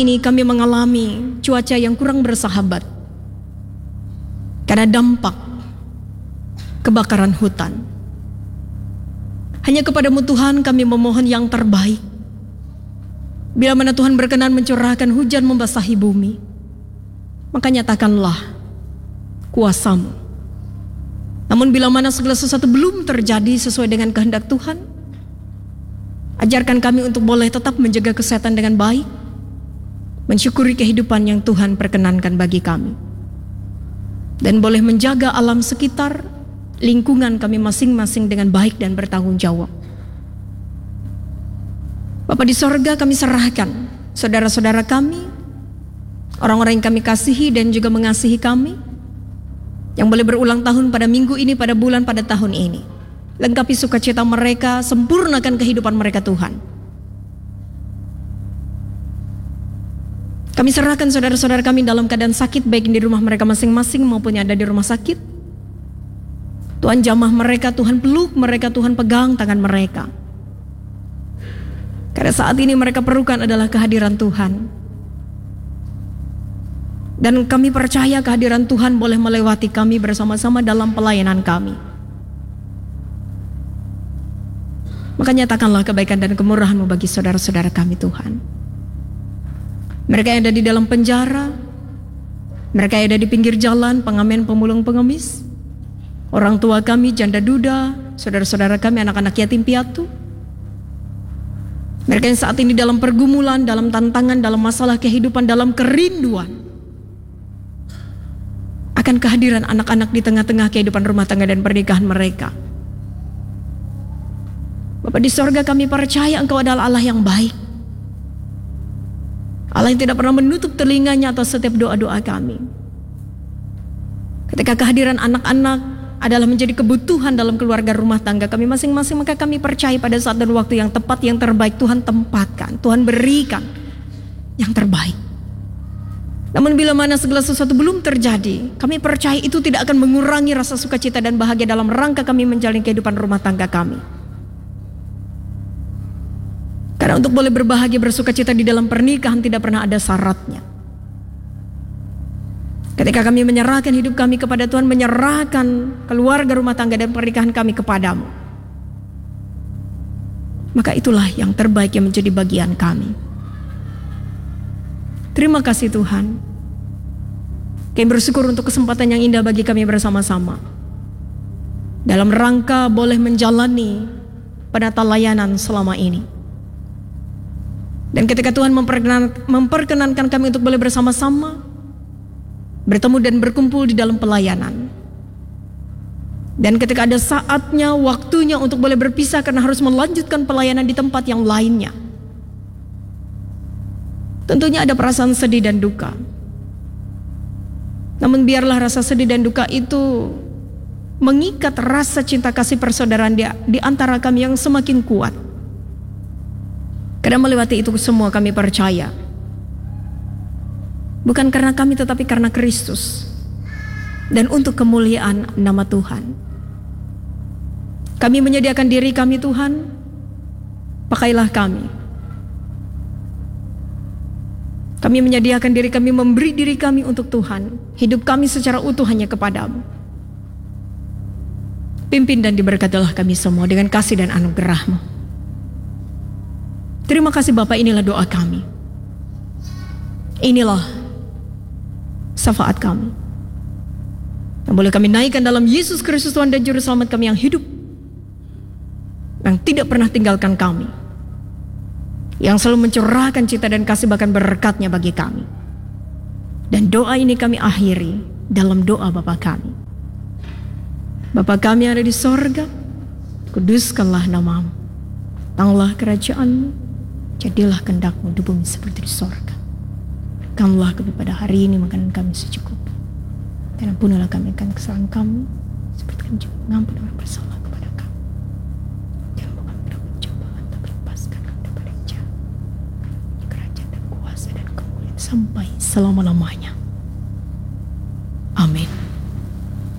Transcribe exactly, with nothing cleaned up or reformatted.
Ini kami mengalami cuaca yang kurang bersahabat karena dampak kebakaran hutan. Hanya kepadamu Tuhan kami memohon yang terbaik. Bila mana Tuhan berkenan mencurahkan hujan membasahi bumi, maka nyatakanlah kuasa-Mu. Namun bila mana segala sesuatu belum terjadi sesuai dengan kehendak Tuhan, ajarkan kami untuk boleh tetap menjaga kesehatan dengan baik, mensyukuri kehidupan yang Tuhan perkenankan bagi kami, dan boleh menjaga alam sekitar, lingkungan kami masing-masing dengan baik dan bertanggung jawab. Bapa di sorga, kami serahkan saudara-saudara kami, orang-orang yang kami kasihi dan juga mengasihi kami, yang boleh berulang tahun pada minggu ini, pada bulan, pada tahun ini. Lengkapi sukacita mereka, sempurnakan kehidupan mereka Tuhan. Kami serahkan saudara-saudara kami dalam keadaan sakit, baik di rumah mereka masing-masing maupun yang ada di rumah sakit. Tuhan jamah mereka, Tuhan peluk mereka, Tuhan pegang tangan mereka. Karena saat ini mereka perlukan adalah kehadiran Tuhan. Dan kami percaya kehadiran Tuhan boleh melewati kami bersama-sama dalam pelayanan kami. Maka nyatakanlah kebaikan dan kemurahan-Mu bagi saudara-saudara kami Tuhan. Mereka yang ada di dalam penjara, mereka yang ada di pinggir jalan, pengamen, pemulung, pengemis, orang tua kami, janda duda, saudara-saudara kami, anak-anak yatim piatu, mereka yang saat ini dalam pergumulan, dalam tantangan, dalam masalah kehidupan, dalam kerinduan akan kehadiran anak-anak di tengah-tengah kehidupan rumah tangga dan pernikahan mereka. Bapa di sorga, kami percaya Engkau adalah Allah yang baik, Allah yang tidak pernah menutup telinganya atas setiap doa-doa kami. Ketika kehadiran anak-anak adalah menjadi kebutuhan dalam keluarga rumah tangga kami masing-masing, maka kami percaya pada saat dan waktu yang tepat, yang terbaik Tuhan tempatkan, Tuhan berikan yang terbaik. Namun bila mana segala sesuatu belum terjadi, kami percaya itu tidak akan mengurangi rasa sukacita dan bahagia dalam rangka kami menjalani kehidupan rumah tangga kami. Karena untuk boleh berbahagia bersukacita di dalam pernikahan tidak pernah ada syaratnya. Ketika kami menyerahkan hidup kami kepada Tuhan, menyerahkan keluarga, rumah tangga dan pernikahan kami kepadamu, maka itulah yang terbaik yang menjadi bagian kami. Terima kasih Tuhan. Kami bersyukur untuk kesempatan yang indah bagi kami bersama-sama dalam rangka boleh menjalani penata layanan selama ini. Dan ketika Tuhan memperkenan, memperkenankan kami untuk boleh bersama-sama bertemu dan berkumpul di dalam pelayanan, dan ketika ada saatnya, waktunya untuk boleh berpisah karena harus melanjutkan pelayanan di tempat yang lainnya, tentunya ada perasaan sedih dan duka. Namun biarlah rasa sedih dan duka itu mengikat rasa cinta kasih persaudaraan di, di antara kami yang semakin kuat. Karena melewati itu semua kami percaya, bukan karena kami tetapi karena Kristus, dan untuk kemuliaan nama Tuhan. Kami menyediakan diri kami Tuhan, pakailah kami. Kami menyediakan diri kami, memberi diri kami untuk Tuhan. Hidup kami secara utuh hanya kepadamu. Pimpin dan diberkatilah kami semua dengan kasih dan anugerah-Mu. Terima kasih Bapak, inilah doa kami. Inilah syafaat kami yang boleh kami naikkan dalam Yesus Kristus Tuhan dan Juru Selamat kami yang hidup, yang tidak pernah tinggalkan kami, yang selalu mencurahkan cinta dan kasih bahkan berkatnya bagi kami. Dan doa ini kami akhiri dalam doa Bapa kami. Bapa kami yang ada di sorga, kuduskanlah nama-Mu, datanglah kerajaan-Mu, jadilah kehendak-Mu di bumi seperti di sorga. Berikanlah kami pada hari ini makanan kami secukupnya, dan ampunilah kami akan kesalahan kami, seperti kami juga mengampuni orang bersalah kepada kami. Jangan bawa kami dalam pencobaan, tapi lepaskan kami daripada yang jahat. Kerajaan dan kuasa dan kemuliaan sampai selama-lamanya.